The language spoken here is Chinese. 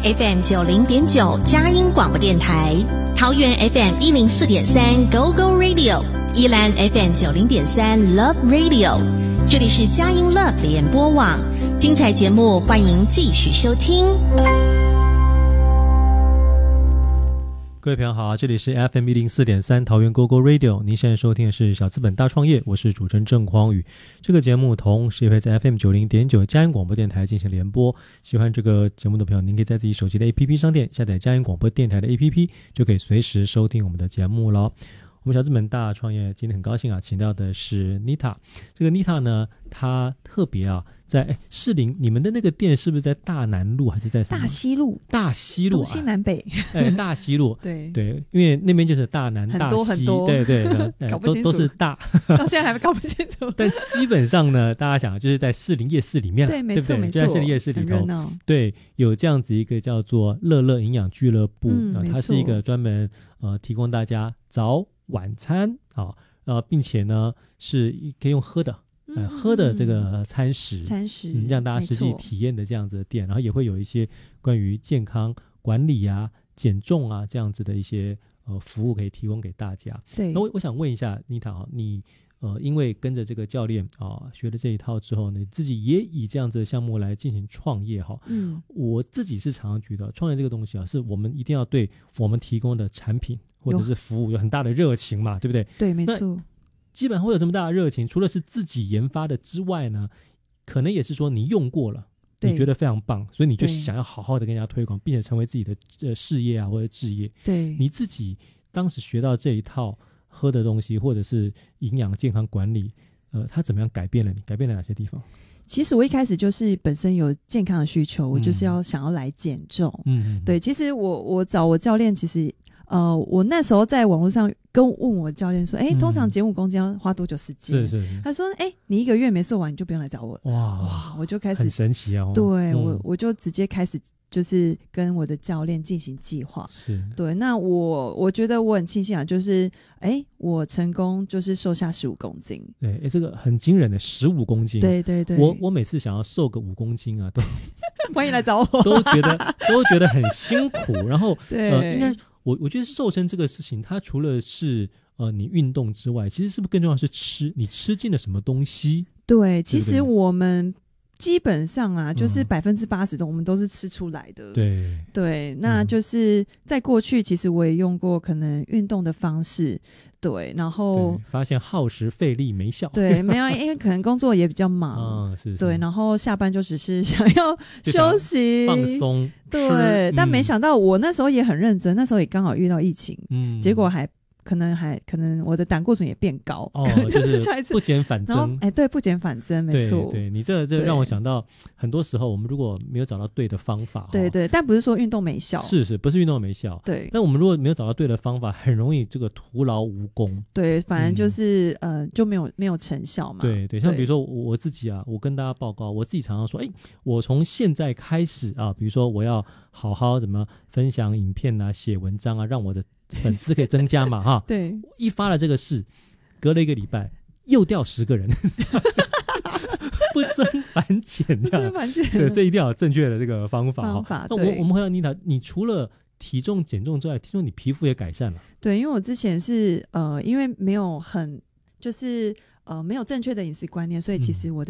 FM 90.9佳音广播电台，桃园 FM 104.3 Go Go Radio， 宜兰 FM 90.3 Love Radio， 这里是佳音 Love 联播网，精彩节目欢迎继续收听。 各位朋友好，这里是 FM 104.3桃园 GoGo Radio， 您现在收听的是小资本大创业，我是主持人郑匡宇。这个节目同时也会在 FM 90.9佳音广播电台进行联播。喜欢这个节目的朋友，您可以在自己手机的 APP 商店下载佳音广播电台的 APP， 就可以随时收听我们的节目了。我们小资本大创业今天很高兴啊，请到的是 Nita。 这个 Nita 呢，她特别啊在士林，你们的那个店是不是在大南路还是在大西路？ 大西路， 东西南北。 大西路对对，因为那边就是大南大西， 很多对对搞不清楚都是大， 到现在还搞不清楚。 但基本上呢，大家想就是在士林夜市里面， 对，没错对不对？就在士林夜市里头，对，有这样子一个叫做乐乐营养俱乐部，它是一个专门提供大家早晚餐并且呢是可以用喝的。喝的这个餐食让大家实际体验的这样子的店，然后也会有一些关于健康管理啊、减重啊这样子的一些服务可以提供给大家。 对， 那我想问一下Nita，你因为跟着这个教练学了这一套之后呢，你自己也以这样子的项目来进行创业我自己是常常觉得创业这个东西是我们一定要对我们提供的产品或者是服务有很大的热情嘛，对不对？ 对，没错。 基本上会有这么大的热情，除了是自己研发的之外呢，可能也是说你用过了，你觉得非常棒，所以你就想要好好的跟人家推广，并且成为自己的事业啊或者志业。 对， 你自己当时学到这一套喝的东西，或者是营养健康管理，它怎么样改变了你？改变了哪些地方？ 其实我一开始就是本身有健康的需求，我就是想要来减重。对，其实我找我教练，其实我那时候在网络上问我教练说，通常减5公斤要花多久时间？ 是。 他说，你1个月没瘦完，你就不用来找我了。哇，我就开始很神奇啊！ 对，我就直接开始就是跟我的教练进行计划。 是，对。 那我觉得我很庆幸啊，就是我成功就是瘦下15公斤。 对，这个很惊人的15公斤。 对对对， 我每次想要瘦个5公斤啊，都欢迎来找我， 都觉得很辛苦。然后对， 应该我觉得瘦身这个事情，它除了是你运动之外，其实是不是更重要的是你吃进了什么东西？ 对，其实我们基本上啊，就是80%我们都是吃出来的。对，那就是在过去，其实我也用过可能运动的方式。对，然后发现耗时费力没效。 对，没有，因为可能工作也比较忙。是。对，然后下班就只是想要休息放松。 对，但没想到我那时候也很认真，那时候也刚好遇到疫情。结果可能我的胆固醇也变高。 就是不减反增。 对，不减反增，没错。 对，你这让我想到，很多时候我们如果没有找到对的方法， 对，但不是说运动没效， 是不是运动没效？对，但我们如果没有找到对的方法，很容易这个徒劳无功。对， 反正就是就没有成效嘛。 对，像比如说我自己啊，我跟大家报告，我自己常常说，我从现在开始啊，比如说我要好好怎么分享影片啊，写文章啊，让我的粉丝可以增加嘛哈。 对， 一发了这个事，隔了1个礼拜又掉10个人。不增反减这样。对，所以一定要有正确的这个方法。那我们回到Nita，你除了体重减重之外，听说你皮肤也改善了。 对，因为我之前是因为没有没有正确的饮食观念，所以其实我的